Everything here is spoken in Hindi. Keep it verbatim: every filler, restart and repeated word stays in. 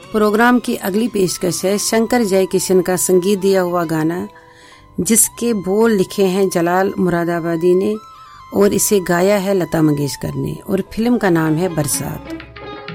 प्रोग्राम की अगली पेशकश है शंकर जयकिशन का संगीत दिया हुआ गाना, जिसके बोल लिखे हैं जलाल मुरादाबादी ने और इसे गाया है लता मंगेशकर ने, और फिल्म का नाम है बरसात।